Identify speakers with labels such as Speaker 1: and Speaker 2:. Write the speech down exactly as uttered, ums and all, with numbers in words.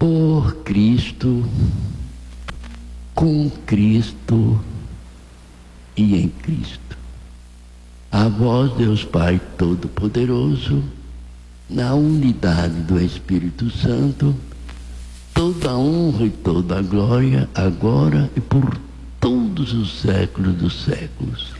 Speaker 1: por Cristo, com Cristo e em Cristo. A vós, Deus Pai Todo-Poderoso, na unidade do Espírito Santo, toda a honra e toda a glória, agora e por todos os séculos dos séculos.